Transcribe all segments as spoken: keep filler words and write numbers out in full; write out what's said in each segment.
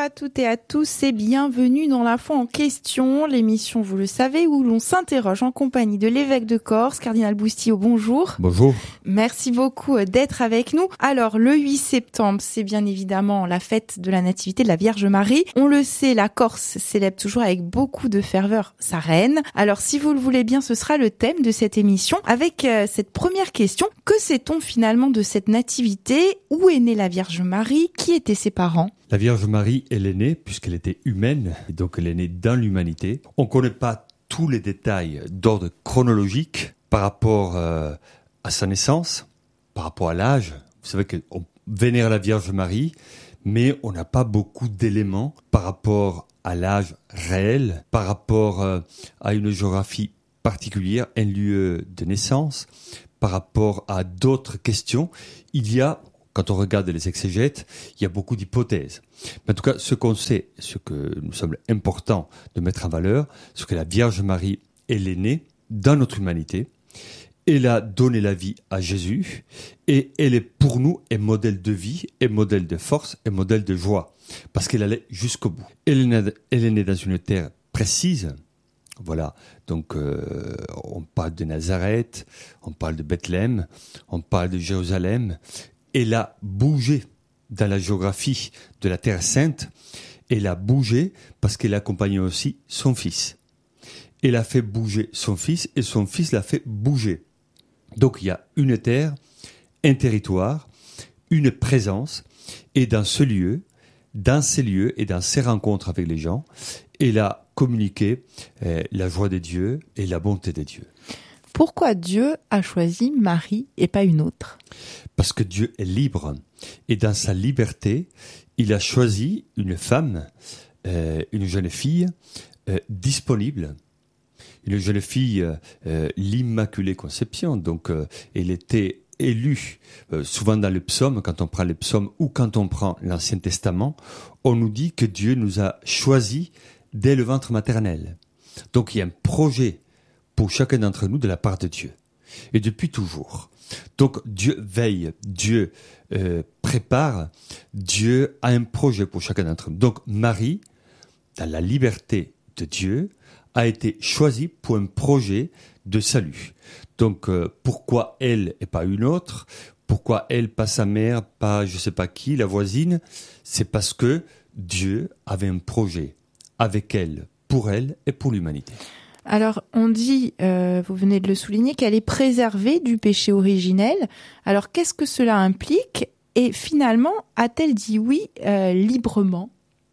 à toutes et à tous et bienvenue dans La foi en question, l'émission, vous le savez, où l'on s'interroge en compagnie de l'évêque de Corse, cardinal Boustillot, bonjour. Bonjour. Merci beaucoup d'être avec nous. Alors, le huit septembre, c'est bien évidemment la fête de la Nativité de la Vierge Marie. On le sait, la Corse célèbre toujours avec beaucoup de ferveur sa reine. Alors, si vous le voulez bien, ce sera le thème de cette émission avec euh, cette première question. Que sait-on finalement de cette nativité? Où est née la Vierge Marie? Qui étaient ses parents? La Vierge Marie, elle est née, puisqu'elle était humaine, et donc elle est née dans l'humanité. On ne connaît pas tous les détails d'ordre chronologique par rapport euh, à sa naissance, par rapport à l'âge. Vous savez qu'on vénère la Vierge Marie, mais on n'a pas beaucoup d'éléments par rapport à l'âge réel, par rapport euh, à une géographie particulière, un lieu de naissance, par rapport à d'autres questions. Il y a, quand on regarde les exégètes, il y a beaucoup d'hypothèses. Mais en tout cas, ce qu'on sait, ce que nous semble important de mettre en valeur, c'est que la Vierge Marie, elle est née dans notre humanité. Elle a donné la vie à Jésus et elle est pour nous un modèle de vie, un modèle de force, un modèle de joie, parce qu'elle allait jusqu'au bout. Elle est née, elle est née dans une terre précise. Voilà, donc euh, on parle de Nazareth, on parle de Bethléem, on parle de Jérusalem. Elle a bougé dans la géographie de la Terre Sainte. Elle a bougé parce qu'elle accompagnait aussi son fils. Elle a fait bouger son fils et son fils l'a fait bouger. Donc il y a une terre, un territoire, une présence. Et dans ce lieu, dans ces lieux et dans ces rencontres avec les gens, elle a communiqué euh, la joie de Dieu et la bonté de Dieu. Pourquoi Dieu a choisi Marie et pas une autre? Parce que Dieu est libre. Et dans sa liberté, il a choisi une femme, euh, une jeune fille euh, disponible. Une jeune fille, euh, l'Immaculée Conception. Donc, euh, elle était élue. Euh, souvent dans le psaume, quand on prend les psaumes ou quand on prend l'Ancien Testament, on nous dit que Dieu nous a choisis dès le ventre maternel. Donc, il y a un projet pour chacun d'entre nous de la part de Dieu. Et depuis toujours. Donc Dieu veille, Dieu euh, prépare, Dieu a un projet pour chacun d'entre nous. Donc Marie, dans la liberté de Dieu, a été choisie pour un projet de salut. Donc euh, pourquoi elle et pas une autre? Pourquoi elle, pas sa mère, pas je sais pas qui, la voisine? C'est parce que Dieu avait un projet avec elle, pour elle et pour l'humanité. Alors, on dit, euh, vous venez de le souligner, qu'elle est préservée du péché originel. Alors, qu'est-ce que cela implique? Et finalement, a-t-elle dit oui euh, librement?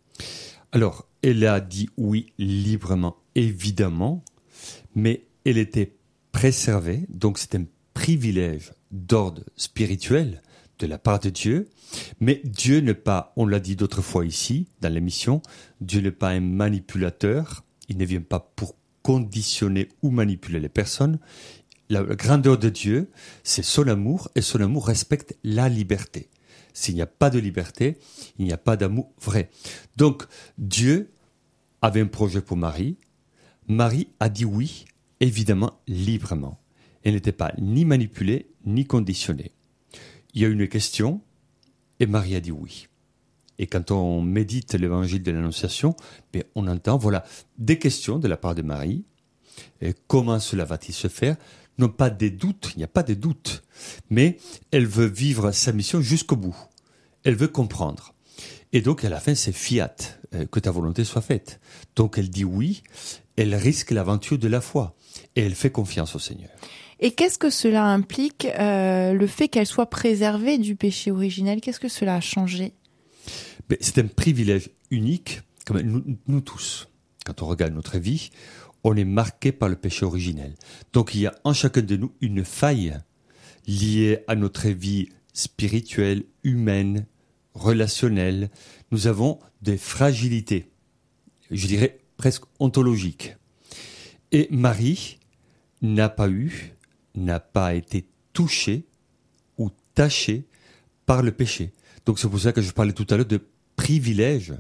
Alors, elle a dit oui librement, évidemment, mais elle était préservée, donc c'est un privilège d'ordre spirituel de la part de Dieu. Mais Dieu n'est pas, on l'a dit d'autres fois ici, dans l'émission, Dieu n'est pas un manipulateur, il ne vient pas pour conditionner ou manipuler les personnes. La grandeur de Dieu, c'est son amour, et son amour respecte la liberté. S'il n'y a pas de liberté, il n'y a pas d'amour vrai. Donc, Dieu avait un projet pour Marie. Marie a dit oui, évidemment, librement. Elle n'était pas ni manipulée, ni conditionnée. Il y a une question, et Marie a dit oui. Et quand on médite l'évangile de l'Annonciation, ben on entend voilà, des questions de la part de Marie. Et comment cela va-t-il se faire? Non pas des doutes, il n'y a pas de doutes, mais elle veut vivre sa mission jusqu'au bout. Elle veut comprendre. Et donc à la fin, c'est fiat, euh, que ta volonté soit faite. Donc elle dit oui, elle risque l'aventure de la foi. Et elle fait confiance au Seigneur. Et qu'est-ce que cela implique, euh, le fait qu'elle soit préservée du péché originel? Qu'est-ce que cela a changé? Mais c'est un privilège unique, comme nous, nous tous. Quand on regarde notre vie, on est marqué par le péché originel. Donc il y a en chacun de nous une faille liée à notre vie spirituelle, humaine, relationnelle. Nous avons des fragilités, je dirais presque ontologiques. Et Marie n'a pas eu, n'a pas été touchée ou tachée par le péché. Donc c'est pour ça que je parlais tout à l'heure de privilège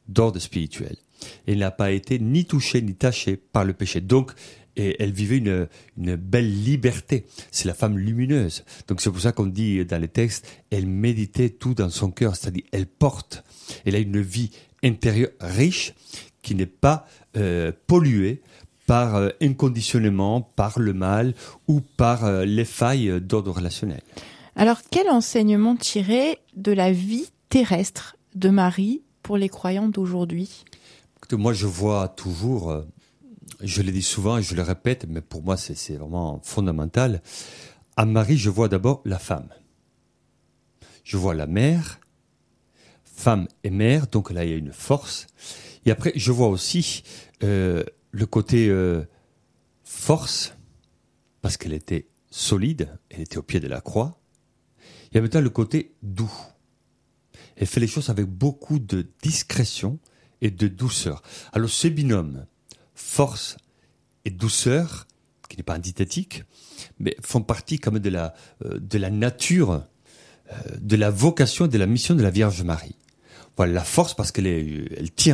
d'ordre spirituel. Elle n'a pas été ni touchée ni tachée par le péché. Donc, et elle vivait une, une belle liberté. C'est la femme lumineuse. Donc c'est pour ça qu'on dit dans les textes, elle méditait tout dans son cœur, c'est-à-dire elle porte. Elle a une vie intérieure riche qui n'est pas euh, polluée par euh, inconditionnement, par le mal ou par euh, les failles d'ordre relationnel. Alors quel enseignement tirer de la vie terrestre de Marie pour les croyants d'aujourd'hui ? Moi je vois toujours... Euh, Je le dis souvent et je le répète, mais pour moi c'est, c'est vraiment fondamental. À Marie, je vois d'abord la femme. Je vois la mère, femme et mère, donc là il y a une force. Et après, je vois aussi euh, le côté euh, force, parce qu'elle était solide, elle était au pied de la croix. Et en même temps, le côté doux. Elle fait les choses avec beaucoup de discrétion et de douceur. Alors ce binôme, force et douceur, qui n'est pas antithétique, mais font partie quand même de la, euh, de la nature, euh, de la vocation et de la mission de la Vierge Marie. Voilà, la force parce qu'elle est, elle tient